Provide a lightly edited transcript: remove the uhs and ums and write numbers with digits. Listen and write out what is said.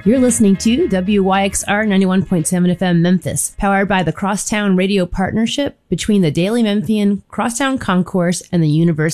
You're listening to WYXR 91.7 FM Memphis, powered by the Crosstown Radio Partnership between the Daily Memphian, Crosstown Concourse, and the University